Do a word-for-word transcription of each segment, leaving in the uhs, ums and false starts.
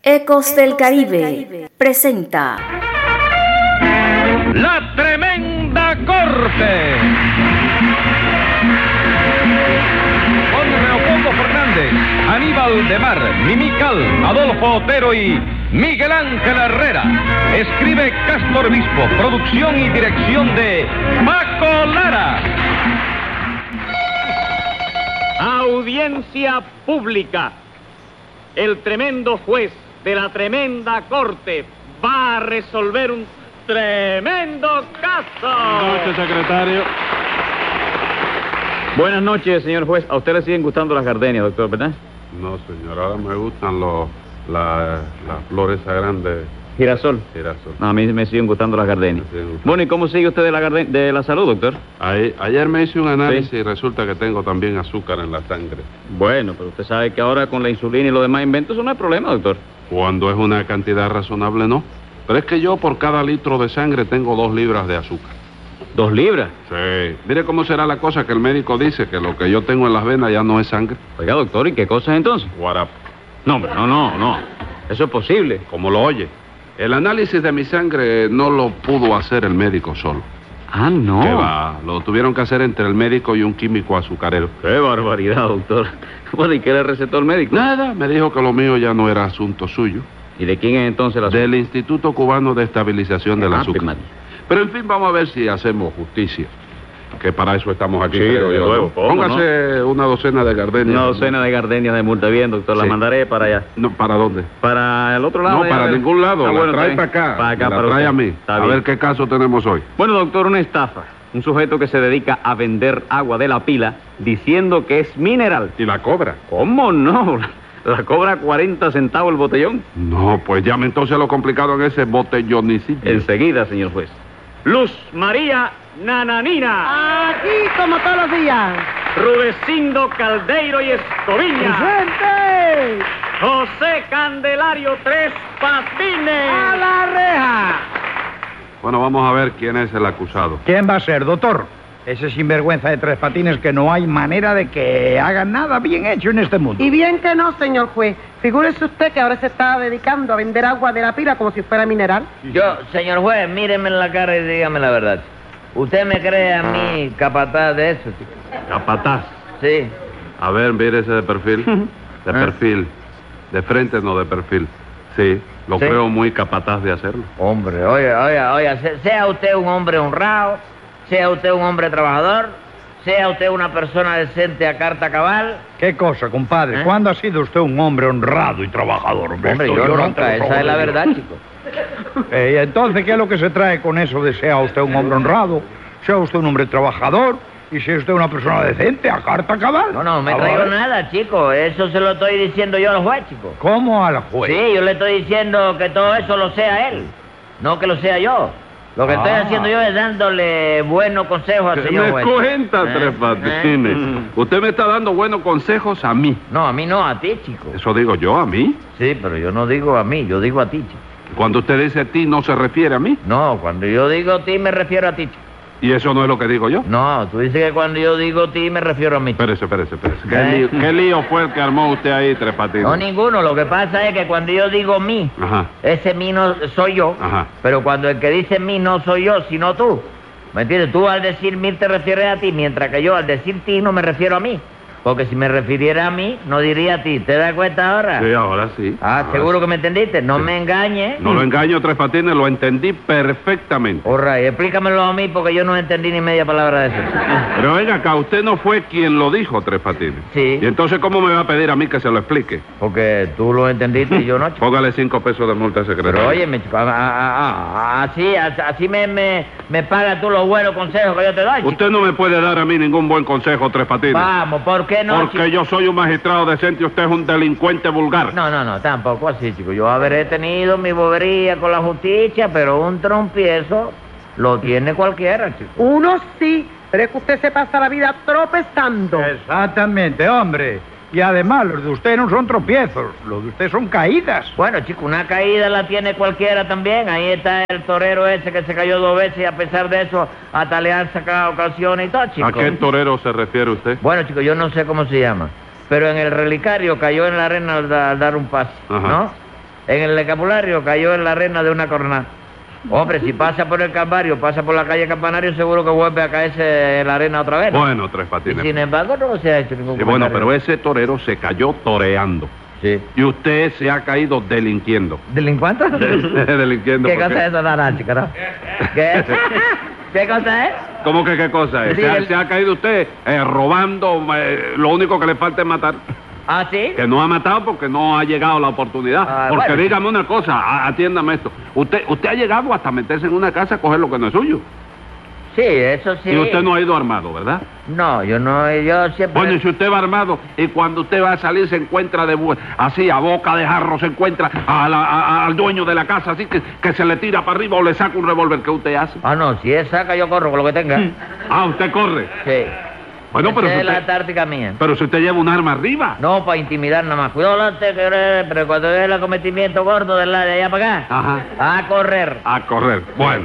Ecos del Caribe presenta La Tremenda Corte con Leopoldo Fernández, Aníbal de Mar, Mimical, Adolfo Otero y Miguel Ángel Herrera. Escribe Castro Obispo, producción y dirección de Paco Lara. Audiencia pública. El tremendo juez de la tremenda corte va a resolver un tremendo caso. Buenas noches, secretario. Buenas noches, señor juez. A usted le siguen gustando las gardenias, doctor, ¿verdad? No, señor, ahora me gustan los la, las flores grandes. Girasol. Girasol. No, a mí me siguen gustando las gardenias. Me siguen gustando. Bueno, ¿y cómo sigue usted de la, garden- de la salud, doctor? Ahí- ayer me hice un análisis Sí. y resulta que tengo también azúcar en la sangre. Bueno, pero usted sabe que ahora con la insulina y los demás inventos eso no es problema, doctor. Cuando es una cantidad razonable, no. Pero es que yo por cada litro de sangre tengo dos libras de azúcar. ¿Dos libras? Sí. Mire cómo será la cosa que el médico dice que lo que yo tengo en las venas ya no es sangre. Oiga, doctor, ¿y qué cosas entonces? Guarapo. No, hombre, no, no, no. Eso es posible. Como lo oye. El análisis de mi sangre no lo pudo hacer el médico solo. Ah, no. ¿Qué va? Lo tuvieron que hacer entre el médico y un químico azucarero. Qué barbaridad, doctor. Bueno, ¿y qué le recetó el médico? Nada, me dijo que lo mío ya no era asunto suyo. ¿Y de quién es entonces la Del Instituto Cubano de Estabilización del Ah, Azúcar. María. Pero en fin, vamos a ver si hacemos justicia. Que para eso estamos aquí. Sí, creo desde yo, luego, ¿no? ¿cómo Póngase una docena de gardenias. Una docena de gardenias de multa. Bien, doctor, la Sí. mandaré para allá. No, ¿para dónde? Para el otro lado. No, ya, para a ver. ningún lado. Ah, la bueno, trae está para bien. acá. Para acá, Me la para trae usted. a mí. Está a bien. ver qué caso tenemos hoy. Bueno, doctor, una estafa. Un sujeto que se dedica a vender agua de la pila diciendo que es mineral. ¿Y la cobra? ¿Cómo no? La cobra cuarenta centavos el botellón. No, pues llame entonces lo complicado en ese botellonicipio. Enseguida, señor juez. Luz María Nananina. Aquí como todos los días. Rudecindo Caldeiro y Escoviña. ¡Presente! José Candelario Tres Patines. ¡A la reja! Bueno, vamos a ver quién es el acusado. ¿Quién va a ser, doctor? Ese sinvergüenza de Tres Patines que no hay manera de que haga nada bien hecho en este mundo. Y bien que no, señor juez. Figúrese usted que ahora se está dedicando a vender agua de la pila como si fuera mineral. Yo, señor juez, míreme en la cara y dígame la verdad. ¿Usted me cree a mí capataz de eso, chico? Capataz. Sí. A ver, mire ese de perfil. De Ah. perfil. De frente, no de perfil. Sí, lo ¿Sí? creo muy capataz de hacerlo. Hombre, oiga, oiga, oiga, se- sea usted un hombre honrado, sea usted un hombre trabajador, sea usted una persona decente a carta cabal. ¿Qué cosa, compadre? ¿Eh? ¿Cuándo ha sido usted un hombre honrado y trabajador? Hombre, Esto yo no nunca, te lo esa puedo es la decir. verdad, chico. Eh, ¿y entonces qué es lo que se trae con eso de sea usted un hombre honrado, sea usted un hombre trabajador y sea usted una persona decente a carta cabal? No, no, me Ah, traigo vale. nada, chico. Eso se lo estoy diciendo yo al juez, chico. ¿Cómo al juez? Sí, yo le estoy diciendo que todo eso lo sea él, no que lo sea yo. Lo que estoy Ah. haciendo yo es dándole buenos consejos al ¿Qué señor me juez. cuenta, ¿Eh? Tres Patines? ¿Eh? Usted me está dando buenos consejos a mí. No, a mí no, a ti, chico. Eso digo yo, a mí. Sí, pero yo no digo a mí, yo digo a ti, chico. Cuando usted dice a ti, no se refiere a mí. No, cuando yo digo ti me refiero a ti, chico. Y eso no es lo que digo yo. No, tú dices que cuando yo digo ti me refiero a mí, chico. Espérese, espérese, espérese. ¿Qué, ¿Eh? lío, qué lío fue el que armó usted ahí, Tres Patines? No, ninguno. Lo que pasa es que cuando yo digo mí, Ajá. ese mí no soy yo. Ajá. Pero cuando el que dice mí no soy yo, sino tú. ¿Me entiendes? Tú al decir mí te refieres a ti, mientras que yo al decir ti no me refiero a mí. Porque si me refiriera a mí, no diría a ti. ¿Te das cuenta ahora? Sí, ahora sí. Ah, Ahora seguro sí. que me entendiste. No Sí. me engañes. No lo engaño, Tres Patines, lo entendí perfectamente. Orra, y explícamelo a mí porque yo no entendí ni media palabra de eso. Pero venga acá, usted no fue quien lo dijo, Tres Patines. Sí. ¿Y entonces cómo me va a pedir a mí que se lo explique? Porque tú lo entendiste y yo no, chico. Póngale cinco pesos de multa, secretario. Pero óyeme, chico, a- a- a- así, así me, me, me pagas tú los buenos consejos que yo te doy, chico. Usted no me puede dar a mí ningún buen consejo, Tres Patines. Vamos, ¿por qué no, Porque chico? yo soy un magistrado decente y usted es un delincuente vulgar. No, no, no, tampoco así, chico. Yo habré tenido mi bobería con la justicia, pero un trompiezo lo tiene cualquiera, chico. Uno sí, pero es que usted se pasa la vida tropezando. Exactamente, hombre. Y además, los de usted no son tropiezos, los de usted son caídas. Bueno, chico, una caída la tiene cualquiera también. Ahí está el torero ese que se cayó dos veces y a pesar de eso, hasta le han sacado ocasiones y todo, chico. ¿A qué torero se refiere usted? Bueno, chico, yo no sé cómo se llama, pero en el relicario cayó en la arena al, da- al dar un pase, Ajá. ¿no? en el escapulario cayó en la arena de una cornada. Hombre, si pasa por el Calvario, pasa por la calle Campanario, seguro que vuelve a caerse en la arena otra vez, ¿no? Bueno, Tres Y Patines. sin embargo, no se ha hecho ningún Sí, bueno, comentario. pero ese torero se cayó toreando. Sí. Y usted se ha caído delinquiendo. ¿Delincuente? delinquiendo. ¿Qué porque- cosa es eso, Naranchi, carajo? ¿Qué? ¿Qué cosa es? ¿Cómo que qué cosa es? Sí, se, ha, el- se ha caído usted eh, robando, eh, lo único que le falta es matar. ¿Ah, sí? Que no ha matado porque no ha llegado la oportunidad. Ah, porque bueno. dígame una cosa, a- atiéndame esto. Usted usted ha llegado hasta meterse en una casa a coger lo que no es suyo. Sí, eso sí. Y usted no ha ido armado, ¿verdad? No, yo no, yo siempre... Bueno, y si usted va armado y cuando usted va a salir se encuentra de bu- así, a boca de jarro, se encuentra a la- a- al dueño de la casa, así que, que se le tira para arriba o le saca un revólver, ¿qué usted hace? Ah, no, si es saca, yo corro con lo que tenga. Ah, usted corre. Sí. Bueno, pero Esa si es la usted, táctica mía. pero si usted lleva un arma arriba. No, para intimidar nada más. Cuidado, delante, que eres- pero cuando ve el acometimiento gordo del lado de allá para acá, Ajá. a correr. A correr. Bueno.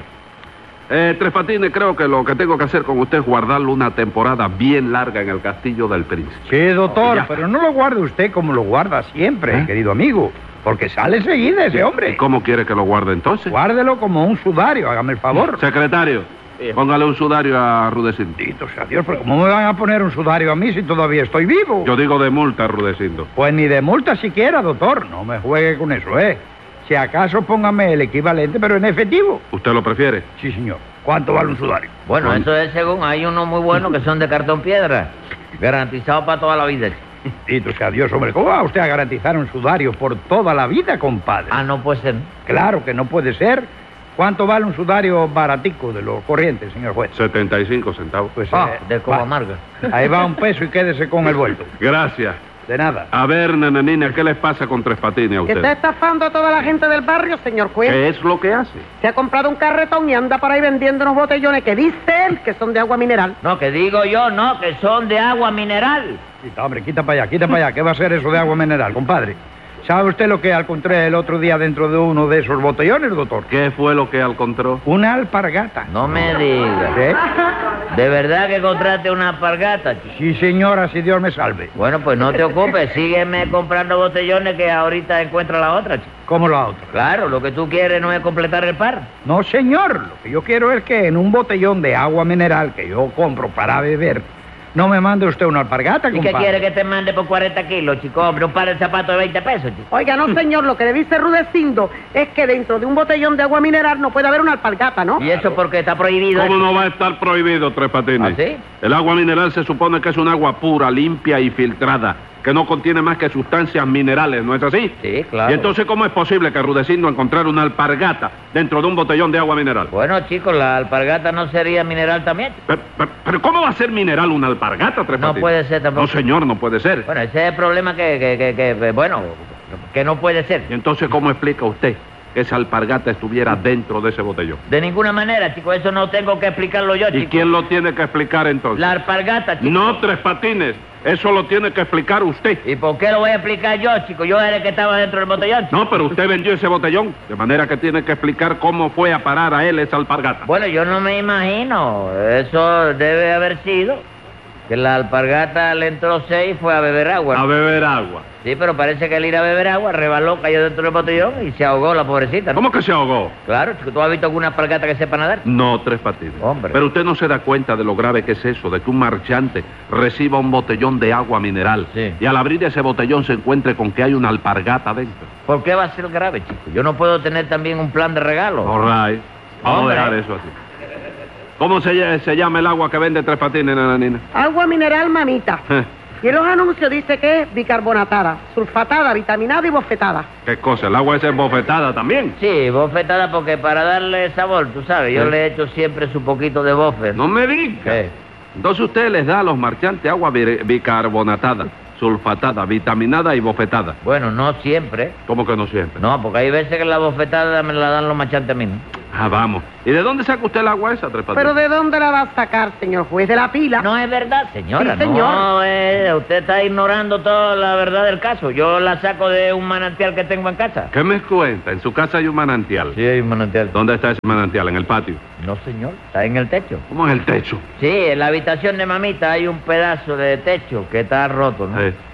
Eh, Tres Patines, creo que lo que tengo que hacer con usted es guardarlo una temporada bien larga en el castillo del príncipe. Sí, doctor, Ya. pero no lo guarde usted como lo guarda siempre, ¿Eh? querido amigo, porque sale enseguida ese ¿Y hombre. cómo quiere que lo guarde entonces? Guárdelo como un sudario, hágame el favor. Secretario, póngale un sudario a Rudecindo. Bendito sea Dios, pero ¿cómo me van a poner un sudario a mí si todavía estoy vivo? Yo digo de multa, Rudecindo. Pues ni de multa siquiera, doctor. No me juegue con eso, ¿eh? Si acaso póngame el equivalente, pero en efectivo. ¿Usted lo prefiere? Sí, señor. ¿Cuánto vale un sudario? Bueno, Con- eso es según. Hay unos muy buenos que son de cartón piedra. Garantizados para toda la vida. Bendito sea Dios, hombre. ¿Cómo va usted a garantizar un sudario por toda la vida, compadre? Ah, no puede ser. Claro que no puede ser. ¿Cuánto vale un sudario baratico de los corrientes, señor juez? setenta y cinco centavos. Pues Ah, eh, de como va. amarga. Ahí va un peso y quédese con el vuelto. Gracias. De nada. A ver, nananina, ¿qué les pasa con Tres Patines a Que usted? está estafando a toda la gente del barrio, señor juez. ¿Qué es lo que hace? Se ha comprado un carretón y anda por ahí vendiendo unos botellones que dice él que son de agua mineral. No, que digo yo, no, que son de agua mineral. Quita, hombre, quita para allá, quita para allá. ¿Qué va a ser eso de agua mineral, compadre? ¿Sabe usted lo que encontré el otro día dentro de uno de esos botellones, doctor? ¿Qué fue lo que encontró? Una alpargata. No me digas. ¿Eh? ¿De verdad que encontraste una alpargata, chico? Sí, señora, si Dios me salve. Bueno, pues no te ocupes, sígueme comprando botellones que ahorita encuentra la otra, chico. ¿Cómo la otra? Claro, lo que tú quieres no es completar el par. No, señor. Lo que yo quiero es que en un botellón de agua mineral que yo compro para beber, no me mande usted una alpargata, ¿Y qué compadre. quiere que te mande por cuarenta kilos, chico? Hombre, un par de zapatos de veinte pesos, chico. Oiga, no, señor, lo que le dice Rudecindo es que dentro de un botellón de agua mineral no puede haber una alpargata, ¿no? ¿Y eso porque está prohibido? ¿Cómo eso? no va a estar prohibido, Tres Patines? ¿Ah, sí? El agua mineral se supone que es un agua pura, limpia y filtrada, que no contiene más que sustancias minerales, ¿no es así? Sí, claro. ¿Y entonces cómo es posible que Rudecindo encontrara una alpargata dentro de un botellón de agua mineral? Bueno, chicos, la alpargata no sería mineral también. Pero, pero- pero ¿cómo va a ser mineral una alpargata, Tres No Patines? puede ser tampoco. No, señor, no puede ser. Bueno, ese es el problema que, que, que, que, bueno, que no puede ser. ¿Y entonces cómo explica usted que esa alpargata estuviera dentro de ese botellón? De ninguna manera, chico, eso no tengo que explicarlo yo, ¿Y chico. quién lo tiene que explicar entonces? La alpargata, chico. No, Tres Patines, eso lo tiene que explicar usted. ¿Y por qué lo voy a explicar yo, chico? Yo era el que estaba dentro del botellón, chico. No, pero usted vendió ese botellón, de manera que tiene que explicar cómo fue a parar a él esa alpargata. Bueno, yo no me imagino. Eso debe haber sido que la alpargata le entró seis y fue a beber agua. A beber agua. Sí, pero parece que al ir a beber agua rebaló, cayó dentro del botellón y se ahogó la pobrecita, ¿no? ¿Cómo que se ahogó? Claro, chico, ¿tú has visto alguna alpargata que sepa nadar? No, Tres Patines. Hombre. Pero usted no se da cuenta de lo grave que es eso, de que un marchante reciba un botellón de agua mineral Sí. y al abrir ese botellón se encuentre con que hay una alpargata dentro. ¿Por qué va a ser grave, chico? Yo no puedo tener también un plan de regalo. All right. Vamos Hombre. a dejar eso así. ¿Cómo se, ll- se llama el agua que vende Tres Patines, nananina? Agua mineral, mamita. Eh, Y en los anuncios dice que es bicarbonatada, sulfatada, vitaminada y bofetada. ¿Qué cosa? ¿El agua esa es bofetada también? Sí, bofetada porque para darle sabor, tú sabes, yo Sí. le echo siempre su poquito de bofe. No me diga. Sí. Entonces usted les da a los marchantes agua bi- bicarbonatada, sulfatada, vitaminada y bofetada. Bueno, no siempre. ¿Cómo que no siempre? No, porque hay veces que la bofetada me la dan los machantes a mí, ¿no? Ah, vamos. ¿Y de dónde saca usted el agua esa, Tres Patines? ¿Pero de dónde la va a sacar, señor juez? ¿De la pila? No es verdad, señora. Sí, señor. No, eh, usted está ignorando toda la verdad del caso. Yo la saco de un manantial que tengo en casa. ¿Qué me cuenta? En su casa hay un manantial. Sí, hay un manantial. ¿Dónde está ese manantial? ¿En el patio? No, señor, está en el techo. ¿Cómo en el techo? Sí, en la habitación de mamita hay un pedazo de techo que está roto, ¿no? Eh,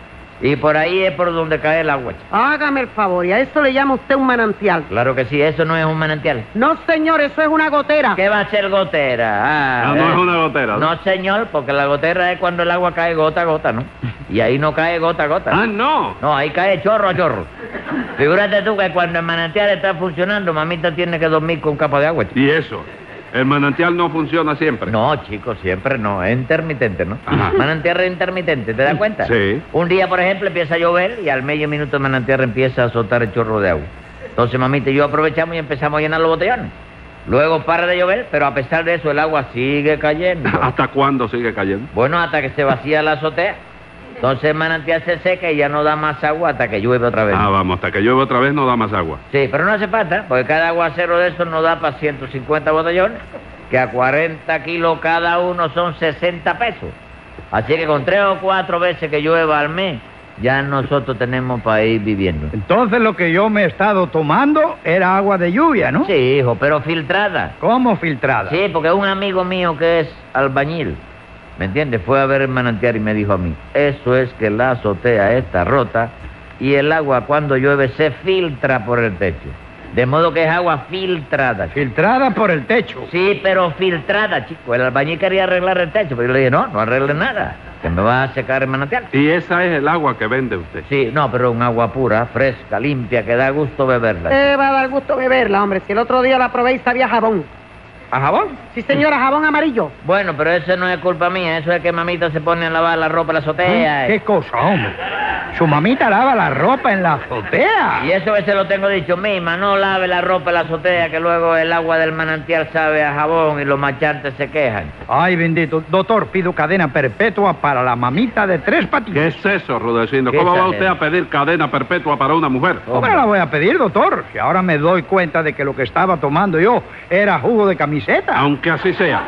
Y por ahí es por donde cae el agua, chico. Hágame el favor, ¿y a eso le llama usted un manantial? Claro que sí, eso no es un manantial. No, señor, eso es una gotera. ¿Qué va a ser gotera? Ah, Ah, no eh. es una gotera, ¿no? No, señor, porque la gotera es cuando el agua cae gota a gota, ¿no? Y ahí no cae gota a gota. Ah, no. No, ahí cae chorro a chorro. Figúrate tú que cuando el manantial está funcionando, mamita tiene que dormir con capa de agua, chico. ¿Y eso? ¿El manantial no funciona siempre? No, chicos, siempre no. Es intermitente, ¿no? Ajá. Manantial es intermitente, ¿te das cuenta? Sí. Un día, por ejemplo, empieza a llover y al medio minuto el manantial empieza a soltar el chorro de agua. Entonces, mamita y yo aprovechamos y empezamos a llenar los botellones. Luego para de llover, pero a pesar de eso el agua sigue cayendo. ¿Hasta cuándo sigue cayendo? Bueno, hasta que se vacía la azotea. Entonces el manantial se seca y ya no da más agua hasta que llueve otra vez. Ah, vamos, hasta que llueve otra vez no da más agua. Sí, pero no hace falta, porque cada aguacero de esos nos da para ciento cincuenta botellones, que a cuarenta kilos cada uno son sesenta pesos. Así que con tres o cuatro veces que llueva al mes, ya nosotros tenemos para ir viviendo. Entonces lo que yo me he estado tomando era agua de lluvia, ¿no? Sí, hijo, pero filtrada. ¿Cómo filtrada? Sí, porque un amigo mío que es albañil, ¿me entiendes? Fue a ver el manantial y me dijo a mí, eso es que la azotea está rota y el agua cuando llueve se filtra por el techo. De modo que es agua filtrada. chico. Filtrada por el techo. Sí, pero filtrada, chico. El albañil quería arreglar el techo, pero yo le dije, no, no arregle nada, que me va a secar el manantial. ¿Y esa es el agua que vende usted? Sí, no, pero un agua pura, fresca, limpia, que da gusto beberla. Eh, va a dar gusto beberla, hombre. Si el otro día la probé y sabía jabón. ¿A jabón? Sí, señora, jabón amarillo. Bueno, pero eso no es culpa mía, eso es que mamita se pone a lavar la ropa en la azotea. ¿Qué cosa, hombre? Su mamita lava la ropa en la azotea. Y eso que se lo tengo dicho misma, no lave la ropa en la azotea, que luego el agua del manantial sabe a jabón y los marchantes se quejan. Ay, bendito. Doctor, pido cadena perpetua para la mamita de tres ¿Qué patitas. es eso, Rudecindo? ¿Qué ¿Cómo va exagero? usted a pedir cadena perpetua para una mujer? ¿Cómo la voy a pedir, doctor? Si ahora me doy cuenta de que lo que estaba tomando yo era jugo de camiseta. Aunque así sea.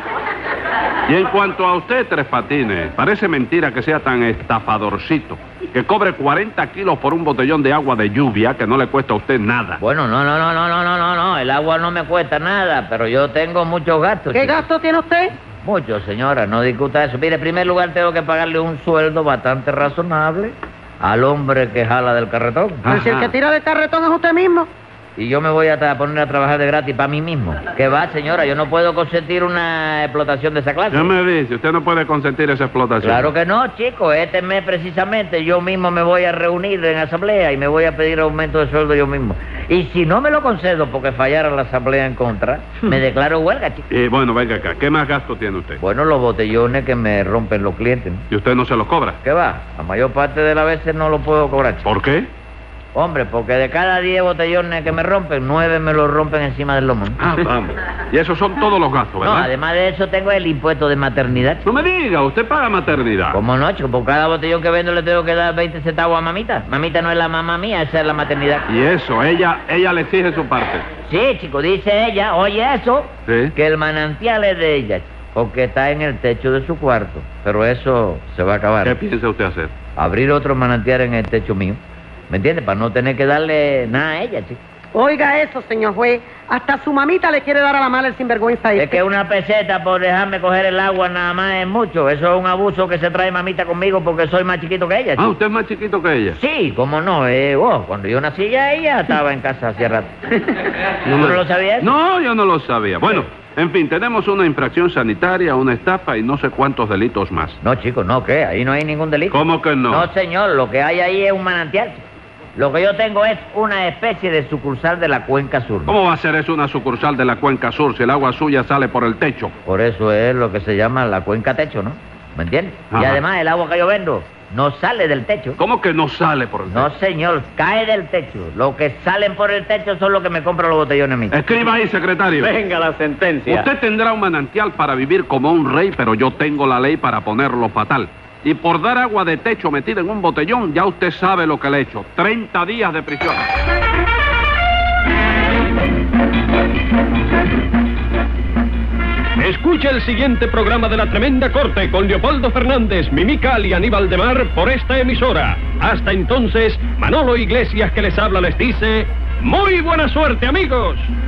Y en cuanto a usted, Tres Patines, parece mentira que sea tan estafadorcito, que cobre cuarenta kilos por un botellón de agua de lluvia que no le cuesta a usted nada. Bueno, no, no, no, no, no, no, no, no, el agua no me cuesta nada, pero yo tengo muchos gastos. ¿Qué chico. gasto tiene usted? Muchos, señora, no discuta eso. Mire, en primer lugar tengo que pagarle un sueldo bastante razonable al hombre que jala del carretón. Pero si el que tira del carretón es usted mismo. Y yo me voy a tra- poner a trabajar de gratis para mí mismo. ¿Qué va, señora? Yo no puedo consentir una explotación de esa clase. ¿Qué me dice? Usted no puede consentir esa explotación. Claro que no, chico. Este mes precisamente yo mismo me voy a reunir en asamblea y me voy a pedir aumento de sueldo yo mismo. Y si no me lo concedo porque fallara la asamblea en contra, me declaro huelga, chico. Y bueno, venga acá. ¿Qué más gasto tiene usted? Bueno, los botellones que me rompen los clientes, ¿no? ¿Y usted no se los cobra? ¿Qué va? La mayor parte de las veces no lo puedo cobrar, chico. ¿Por qué? Hombre, porque de cada diez botellones que me rompen, nueve me los rompen encima del lomo. Ah, vamos. Y esos son todos los gastos, No, ¿verdad? además de eso tengo el impuesto de maternidad, chico. No me diga, usted paga maternidad. ¿Cómo no, chico? Por cada botellón que vendo le tengo que dar veinte centavos a mamita. Mamita no es la mamá mía, esa es la maternidad. Y eso, ella, ella le exige su parte. Sí, chico, dice ella, oye eso, Sí. que el manantial es de ella, chico, porque está en el techo de su cuarto. Pero eso se va a acabar. ¿Qué piensa usted hacer? Abrir otro manantial en el techo mío. ¿Me entiendes? Para no tener que darle nada a ella, chico. Oiga eso, señor juez. Hasta su mamita le quiere dar a la mala el sinvergüenza Es este. que una peseta por dejarme coger el agua nada más es mucho. Eso es un abuso que se trae mamita conmigo porque soy más chiquito que ella, Ah, chico. usted es más chiquito que ella. Sí, cómo no. Eh, oh, cuando yo nací ya ella estaba en casa hace rato. ¿Tú no me- lo sabías? No, yo no lo sabía. Bueno, en fin, tenemos una infracción sanitaria, una estafa y no sé cuántos delitos más. No, chico, no, ¿qué? Ahí no hay ningún delito. ¿Cómo que no? No, señor, lo que hay ahí es un manantial. Lo que yo tengo es una especie de sucursal de la Cuenca Sur. ¿Cómo va a ser eso una sucursal de la Cuenca Sur si el agua suya sale por el techo? Por eso es lo que se llama la Cuenca Techo, ¿no? ¿Me entiendes? Y Ajá. además el agua que yo vendo no sale del techo. ¿Cómo que no sale por el No, techo? señor, cae del techo. Lo que salen por el techo son los que me compran los botellones míos. Escriba ahí, secretario. Venga la sentencia. Usted tendrá un manantial para vivir como un rey, pero yo tengo la ley para ponerlo fatal. Y por dar agua de techo metida en un botellón, ya usted sabe lo que le he hecho. treinta días de prisión. Escucha el siguiente programa de La Tremenda Corte con Leopoldo Fernández, Mimical y Aníbal de Mar por esta emisora. Hasta entonces, Manolo Iglesias que les habla les dice... ¡Muy buena suerte, amigos!